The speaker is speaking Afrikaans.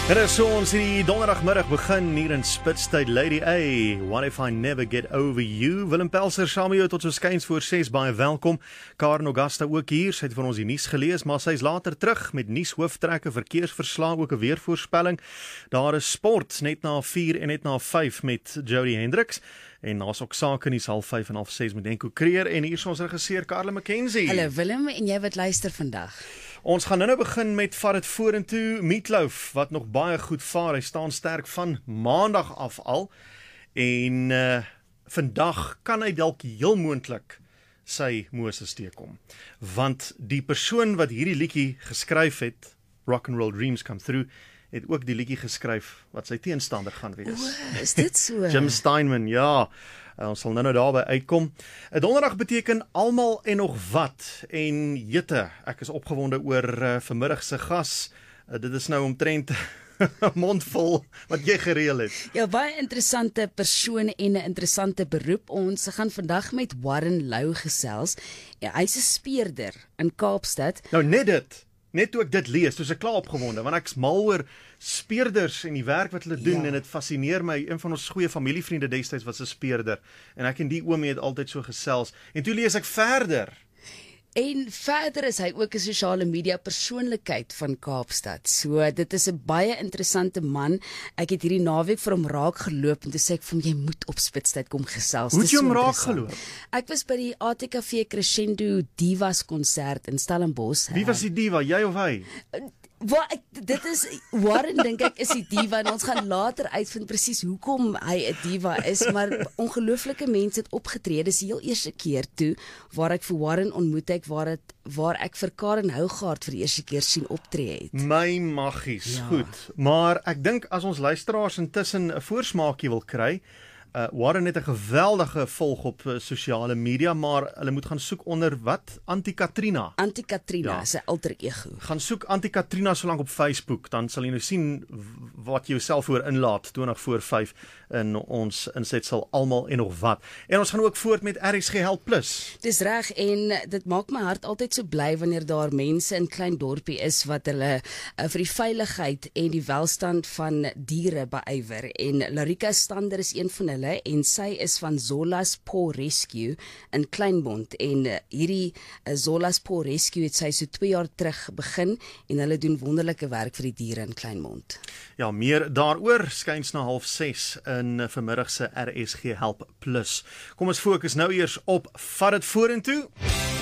En as ons die donderdagmiddag begin hier in Spitstyd, Lady A, What If I Never Get Over You? Willem Pelser saam met jou tot so skuins voor 6, baie welkom. Karen Augusta ook hier, sy het vir ons die nuus gelees, maar sy is later terug met nuushooftrekke, verkeersverslag, ook 'n weervoorspelling. Daar is sport, net na 4 en net na 5 met Jody Hendricks. En daar's ook sake nuus 5:30 en 6:30 met Denko Creer en hier is ons regisseur Karla McKenzie. Hallo Willem, en jy wat luister vandag. Ons gaan nou begin met vat dit vorentoe. Meatloaf wat nog baie goed vaar. Hy staan sterk van maandag af al. En vandag kan hy dalk heel moontlik sy Moses teekom. Want die persoon wat hierdie liedjie geskryf het, Rock and Roll Dreams Come Through, het ook die liedjie geskryf wat sy teenstander gaan wees. O, is dit so? Jim Steinman, ja. Ons sal nou daarby uitkom. 'n Donderdag beteken almal en nog wat. En jette, ek is opgewonde oor vanmiddag se gas. Dit is nou omtrent 'n mondvol wat jy gereël het. Ja, baie interessante persoon en 'n interessante beroep. Ons gaan vandag met Warren Lou gesels. Ja, hy's 'n speurder in Kaapstad. Nou net toe ek dit lees, toe is ek klaar opgewonde, want ek's mal oor speurders en die werk wat hulle doen, en dit fascineer my. Een van ons goeie familievriende destyds was 'n speurder, en ek en die oomie het altyd so gesels, en toe lees ek verder. En verder is hy ook 'n sosiale media persoonlikheid van Kaapstad. So dit is 'n baie interessante man. Ek het hierdie naweek vir hom raak geloop en toe sê ek vir hom, jy moet op Spitstyd kom gesels. Hoe het Dis jy so hom raak interessant. geloop? Ek was by die ATKV Crescendo Divas konsert in Stellenbosch. Wie was die diva, jy of hy? Dit is Warren, dink ek, is die diva, en ons gaan later uitvind presies hoekom hy 'n diva is, maar ongelooflike mense het opgetree. Dis die heel eerste keer toe waar ek vir Warren ontmoet het, waar ek vir Karen Hougaard vir die eerste keer sien optree het. My maggies, Ja. goed. Maar ek dink as ons luisteraars intussen 'n voorsmaakie wil kry, Warren het 'n geweldige volg op sosiale media, maar hulle moet gaan soek onder wat? Anti-Katrina. Anti-Katrina Ja. is 'n alter ego. Gaan soek Anti-Katrina solank op Facebook, dan sal jy nou sien wat jy jouself voor inlaat, 20:05 in ons insetsel almal en nog wat. En ons gaan ook voort met RSG Help Plus. Dis reg, en dit maak my hart altyd so bly wanneer daar mense in klein dorpie is wat hulle vir die veiligheid en die welstand van diere beywer. En Larika Stander is een van hulle, en sy is van Zola's Paw Rescue in Kleinmond. En hierdie Zola's Paw Rescue het sy so 2 jaar terug begin, en hulle doen wonderlike werk vir die diere in Kleinmond. Ja, meer daaroor skuins na 5:30 in vanmiddag se RSG Help Plus. Kom ons fokus nou eers op vat dit vorentoe.